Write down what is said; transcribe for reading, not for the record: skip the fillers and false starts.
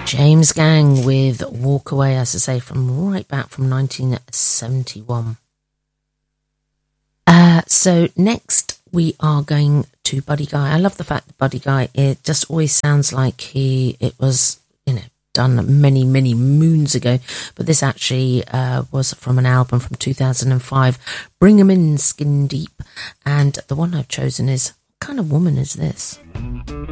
James Gang with Walk Away, as I say, from right back from 1971. So next we are going to Buddy Guy. I love the fact that Buddy Guy, it just always sounds like it was, done many, many moons ago. But this actually was from an album from 2005, Bring 'Em In, Skin Deep. And the one I've chosen is, what kind of woman is this?